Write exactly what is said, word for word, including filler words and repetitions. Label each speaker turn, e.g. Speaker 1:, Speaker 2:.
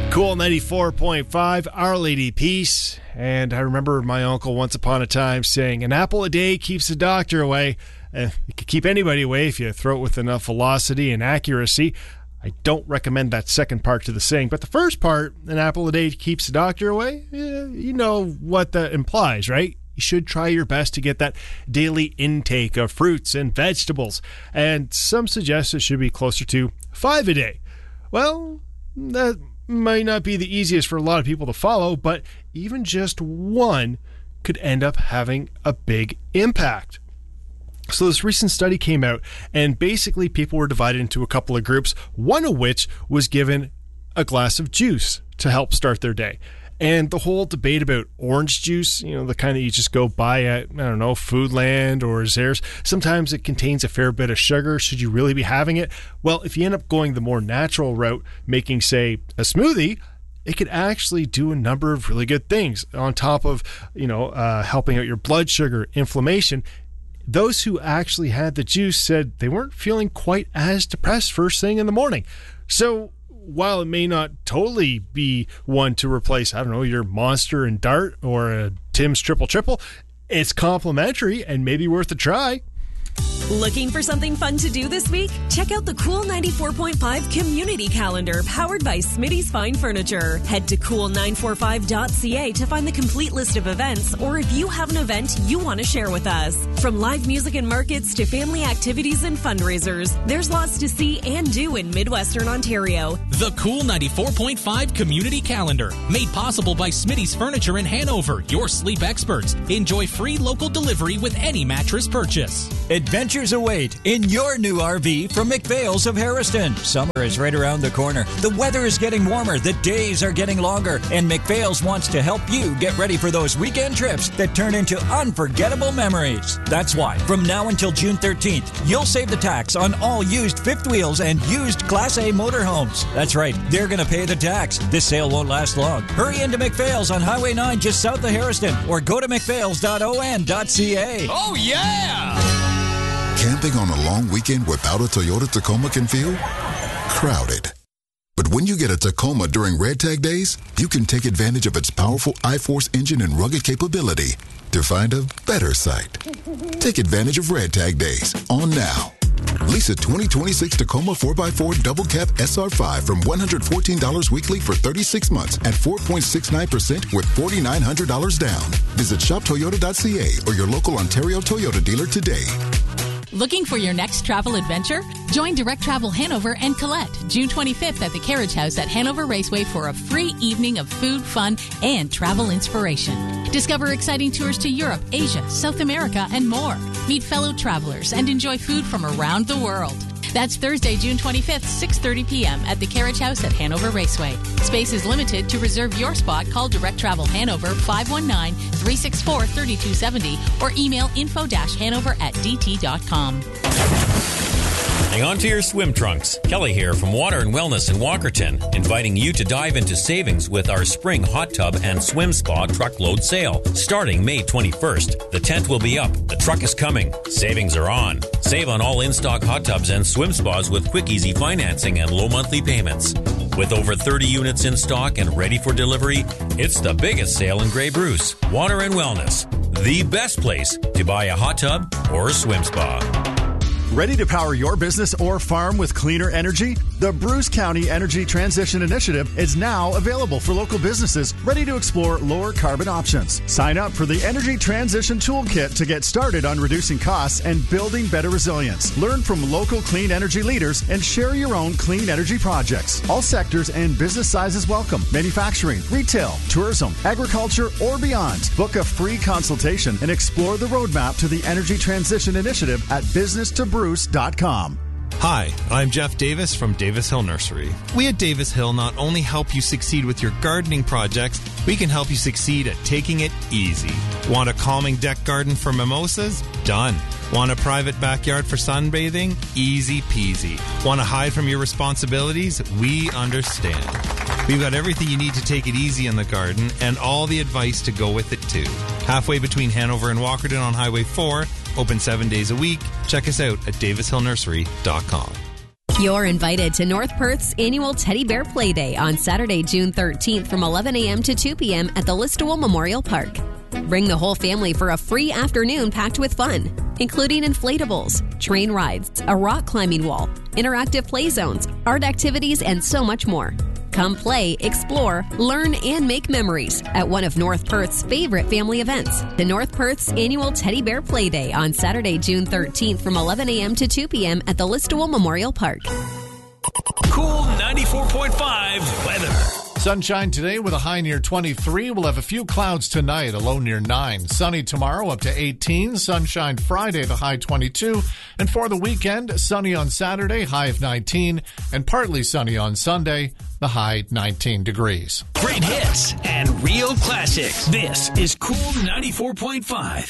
Speaker 1: Cool ninety-four point five, Our Lady Peace. And I remember my uncle once upon a time saying, an apple a day keeps the doctor away. Uh, you can keep anybody away if you throw it with enough velocity and accuracy. I don't recommend that second part to the saying, but the first part, an apple a day keeps the doctor away, eh, you know what that implies, right? You should try your best to get that daily intake of fruits and vegetables. And some suggest it should be closer to five a day. Well, that might not be the easiest for a lot of people to follow, but even just one could end up having a big impact. So this recent study came out, and basically people were divided into a couple of groups, one of which was given a glass of juice to help start their day. And the whole debate about orange juice, you know, the kind that you just go buy at, I don't know, Foodland or Zehrs, sometimes it contains a fair bit of sugar. Should you really be having it? Well, if you end up going the more natural route, making, say, a smoothie, it could actually do a number of really good things on top of, you know, uh, helping out your blood sugar, inflammation. Those who actually had the juice said they weren't feeling quite as depressed first thing in the morning. So while it may not totally be one to replace, I don't know, your Monster and Dart or a Tim's Triple Triple, it's complimentary and maybe worth a try.
Speaker 2: Looking for something fun to do this week? Check out the Cool ninety-four point five Community Calendar powered by Smitty's Fine Furniture. Head to cool nine forty-five dot c a to find the complete list of events, or if you have an event you want to share with us. From live music and markets to family activities and fundraisers, there's lots to see and do in Midwestern Ontario.
Speaker 3: The Cool ninety-four point five Community Calendar, made possible by Smitty's Furniture in Hanover, your sleep experts. Enjoy free local delivery with any mattress purchase.
Speaker 4: Adventures await in your new R V from McPhail's of Harrison. Summer is right around the corner. The weather is getting warmer. The days are getting longer. And McPhail's wants to help you get ready for those weekend trips that turn into unforgettable memories. That's why, from now until June thirteenth, you'll save the tax on all used fifth wheels and used Class A motorhomes. That's right. They're going to pay the tax. This sale won't last long. Hurry into McPhail's on Highway nine just south of Harrison, or go to mcphails dot o n dot c a.
Speaker 3: Oh, yeah!
Speaker 5: Camping on a long weekend without a Toyota Tacoma can feel crowded. But when you get a Tacoma during Red Tag Days, you can take advantage of its powerful iForce engine and rugged capability to find a better site. Take advantage of Red Tag Days on now. Lease a twenty twenty-six Tacoma four by four Double Cab S R five from one hundred fourteen dollars weekly for thirty-six months at four point six nine percent with four thousand nine hundred dollars down. Visit shop toyota dot c a or your local Ontario Toyota dealer today.
Speaker 6: Looking for your next travel adventure? Join Direct Travel Hanover and Colette June twenty-fifth at the Carriage House at Hanover Raceway for a free evening of food, fun, and travel inspiration. Discover exciting tours to Europe, Asia, South America, and more. Meet fellow travelers and enjoy food from around the world. That's Thursday, June twenty-fifth, six thirty p.m. at the Carriage House at Hanover Raceway. Space is limited. To reserve your spot, call Direct Travel Hanover five one nine, three six four, three two seven zero or email info hanover at d t dot com.
Speaker 7: Hang on to your swim trunks. Kelly here from Water and Wellness in Walkerton, inviting you to dive into savings with our spring hot tub and swim spa truckload sale. Starting May twenty-first, the tent will be up. The truck is coming. Savings are on. Save on all in-stock hot tubs and swim spas with quick, easy financing and low monthly payments. With over thirty units in stock and ready for delivery, it's the biggest sale in Grey Bruce. Water and Wellness, the best place to buy a hot tub or a swim spa.
Speaker 8: Ready to power your business or farm with cleaner energy? The Bruce County Energy Transition Initiative is now available for local businesses ready to explore lower carbon options. Sign up for the Energy Transition Toolkit to get started on reducing costs and building better resilience. Learn from local clean energy leaders and share your own clean energy projects. All sectors and business sizes welcome. Manufacturing, retail, tourism, agriculture, or beyond. Book a free consultation and explore the roadmap to the Energy Transition Initiative at business to bruce dot com.
Speaker 9: Hi, I'm Jeff Davis from Davis Hill Nursery. We at Davis Hill not only help you succeed with your gardening projects, we can help you succeed at taking it easy. Want a calming deck garden for mimosas? Done. Want a private backyard for sunbathing? Easy peasy. Want to hide from your responsibilities? We understand. We've got everything you need to take it easy in the garden and all the advice to go with it too. Halfway between Hanover and Walkerton on Highway four, open seven days a week. Check us out at davis hill nursery dot com.
Speaker 10: You're invited to North Perth's annual Teddy Bear Play Day on Saturday, June thirteenth from eleven a.m. to two p.m. at the Listowel Memorial Park. Bring the whole family for a free afternoon packed with fun, including inflatables, train rides, a rock climbing wall, interactive play zones, art activities, and so much more. Come play, explore, learn, and make memories at one of North Perth's favorite family events, the North Perth's annual Teddy Bear Play Day on Saturday, June thirteenth from eleven a.m. to two p.m. at the Listowel Memorial Park.
Speaker 11: Cool ninety-four point five weather.
Speaker 12: Sunshine today with a high near twenty-three. We'll have a few clouds tonight, a low near nine. Sunny tomorrow up to eighteen. Sunshine Friday, the high twenty-two. And for the weekend, sunny on Saturday, high of nineteen. And partly sunny on Sunday, the high nineteen degrees.
Speaker 11: Great hits and real classics. This is Cool ninety-four point five.